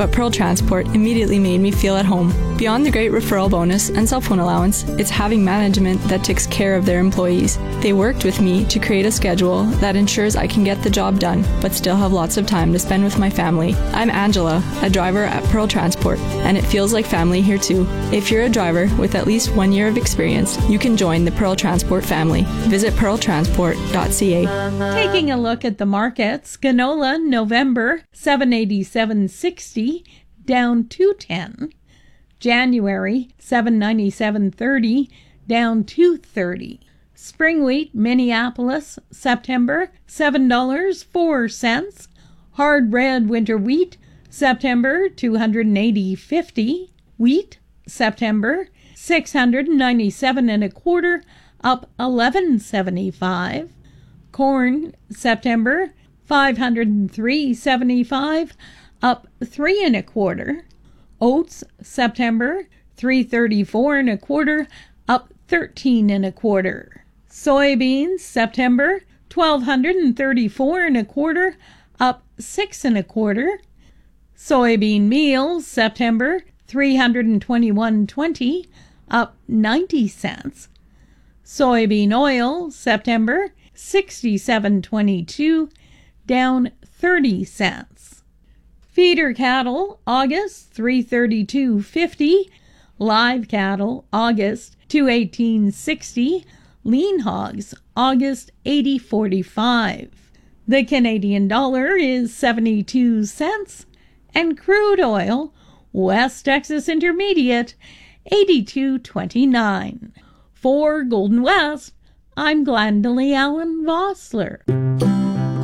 but Pearl Transport immediately made me feel at home. Beyond the great referral bonus and cell phone allowance, it's having management that takes care of their employees. They worked with me to create a schedule that ensures I can get the job done, but still have lots of time to spend with my family. I'm Angela, a driver at Pearl Transport, and it feels like family here too. If you're a driver with at least 1 year of experience, you can join the Pearl Transport family. Visit pearltransport.ca. Taking a look at the markets, canola November 787.60 down 210. January 797.30 down 230. Spring wheat Minneapolis September $7.04. Hard red winter wheat September 280.50. Wheat September 697 1/4 up 11.75. Corn September 503.75 up 3 1/4. Oats September 334 1/4 up 13 1/4. Soybeans September 1234 1/4 up 6 1/4. Soybean meal September 321.20 up 90 cents. Soybean oil September 67.22 down 30 cents. Feeder cattle August 332.50. Live cattle August 218.60. Lean hogs August 80.45. The Canadian dollar is 72 cents and crude oil West Texas Intermediate 82.29. For Golden West, I'm Glendalee Allen Vossler.